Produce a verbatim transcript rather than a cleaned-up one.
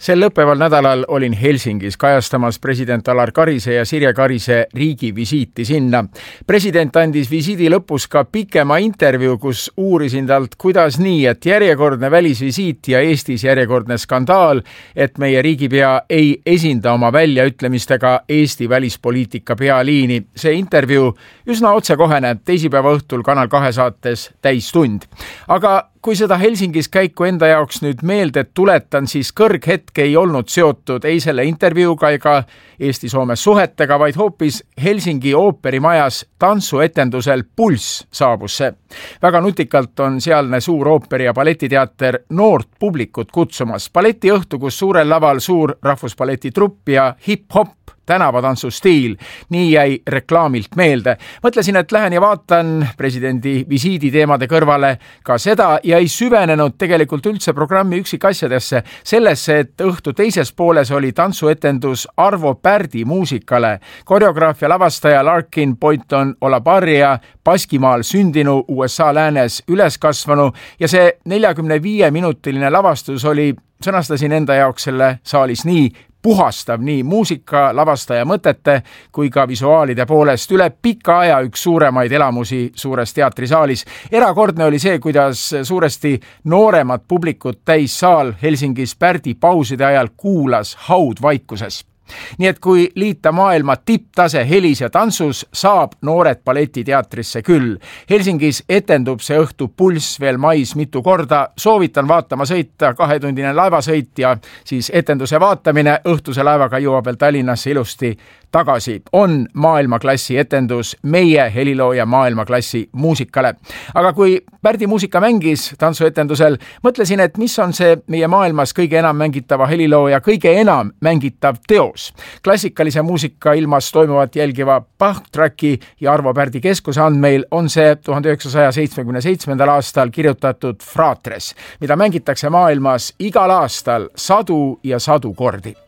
Sel lõppeval nädalal olin Helsingis kajastamas president Alar Karise ja Sirje Karise riigivisiiti sinna. President andis visiidi lõpus ka pikema intervjuu, kus uurisin talt, kuidas nii, et järjekordne välisvisiit ja Eestis järjekordne skandaal, et meie riigipea ei esinda oma väljaütlemistega Eesti välispoliitika pealiini. See intervjuu üsna otsekohene teisipäeva õhtul Kanal kahe saates Täistund. Aga kui seda Helsingis käiku enda jaoks nüüd meelde tuletan, siis kõrghetk ei olnud seotud ei selle intervjuuga ega Eesti-Soome suhetega, vaid hoopis Helsingi ooperimajas tantsuetendusel Pulss saabus see. Väga nutikalt on sealne suur ooperi- ja balletiteater noort publikut kutsumas. Balletiõhtu, kus suurel laval suur rahvuspalleti trupp ja hip-hop tänavatantsu stiil, nii jäi reklaamilt meelde. Mõtlesin, et lähen ja vaatan presidendi visiidi teemade kõrvale ka seda ja ei süvenenud tegelikult üldse programmi üksikasjadesse sellesse, et õhtu teises pooles oli tantsuetendus Arvo Pärdi muusikale. Koreograafia lavastaja Larkin Boynton Olabarria, Baskimaal sündinu U S A läänes üles kasvanu ja see neljakümne viie minutiline lavastus oli, sõnastasin enda jaoks selle saalis nii, puhastav nii muusika, lavastaja mõtete kui ka visuaalide poolest üle pika aja üks suuremaid elamusi suures teatrisaalis. Erakordne oli see, kuidas suuresti nooremat publikut täis saal Helsingis Pärdi pauside ajal kuulas haudvaikuses. Nii et kui liita maailma tipptase helis ja tantsus, saab noored balletiteatrisse küll. Helsingis etendub see õhtu Pulss veel mais mitu korda. Soovitan vaatama sõita kahetundine laevasõit ja siis etenduse vaatamine õhtuse laevaga jõuab veel Tallinnasse ilusti tagasi. On maailmaklassi etendus meie helilooja maailmaklassi muusikale. Aga kui Pärdi muusika mängis tantsuetendusel, mõtlesin, et mis on see meie maailmas kõige enam mängitava helilooja, kõige enam mängitav teos. Klassikalise muusika ilmas toimuvat jälgiva Bach-tracki ja Arvo Pärdi keskuse andmeil on see tuhande üheksasaja seitsmekümne seitsmendal aastal kirjutatud Fratres, mida mängitakse maailmas igal aastal sadu ja sadu kordi.